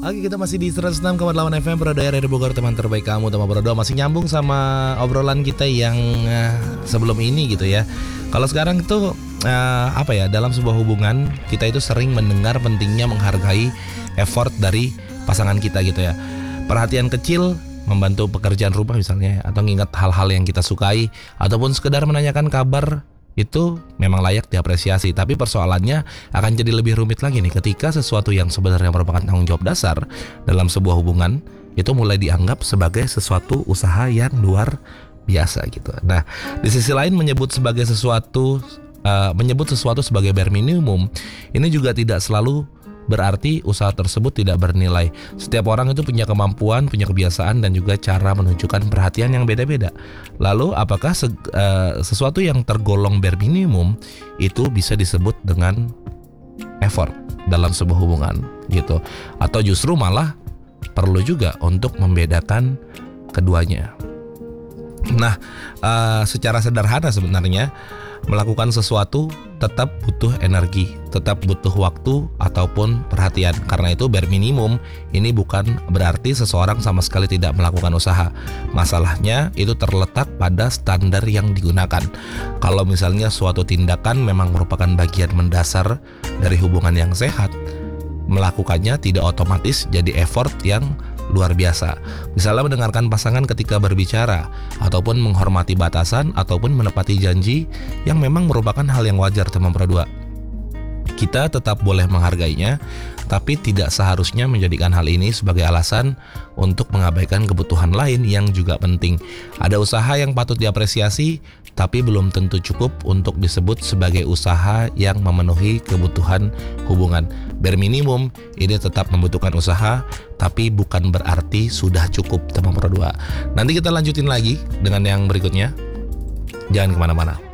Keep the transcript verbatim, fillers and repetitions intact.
Oke, kita masih di seratus enam koma delapan F M Pro Daerah Bogor, teman terbaik kamu, teman Bro. Masih nyambung sama obrolan kita yang uh, sebelum ini gitu ya. Kalau sekarang itu uh, apa ya, dalam sebuah hubungan kita itu sering mendengar pentingnya menghargai effort dari pasangan kita gitu ya. Perhatian kecil, membantu pekerjaan rumah misalnya, atau ngingat hal-hal yang kita sukai, ataupun sekedar menanyakan kabar, itu memang layak diapresiasi. Tapi persoalannya akan jadi lebih rumit lagi nih ketika sesuatu yang sebenarnya merupakan tanggung jawab dasar dalam sebuah hubungan itu mulai dianggap sebagai sesuatu usaha yang luar biasa gitu. Nah, di sisi lain menyebut sebagai sesuatu uh, menyebut sesuatu sebagai bare minimum ini juga tidak selalu berarti usaha tersebut tidak bernilai. Setiap orang itu punya kemampuan, punya kebiasaan, dan juga cara menunjukkan perhatian yang beda-beda. Lalu apakah se- uh, sesuatu yang tergolong bare minimum itu bisa disebut dengan effort dalam sebuah hubungan gitu? Atau justru malah perlu juga untuk membedakan keduanya? Nah, uh, secara sederhana sebenarnya melakukan sesuatu tetap butuh energi, tetap butuh waktu ataupun perhatian. Karena itu bare minimum ini bukan berarti seseorang sama sekali tidak melakukan usaha. Masalahnya itu terletak pada standar yang digunakan. Kalau misalnya suatu tindakan memang merupakan bagian mendasar dari hubungan yang sehat, melakukannya tidak otomatis jadi effort yang luar biasa. Misalnya mendengarkan pasangan ketika berbicara, ataupun menghormati batasan, ataupun menepati janji yang memang merupakan hal yang wajar teman berdua. Kita tetap boleh menghargainya, tapi tidak seharusnya menjadikan hal ini sebagai alasan untuk mengabaikan kebutuhan lain yang juga penting. Ada usaha yang patut diapresiasi, tapi belum tentu cukup untuk disebut sebagai usaha yang memenuhi kebutuhan hubungan. Bare minimum ini tetap membutuhkan usaha, tapi bukan berarti sudah cukup teman berdua. Nanti kita lanjutin lagi dengan yang berikutnya. Jangan kemana-mana.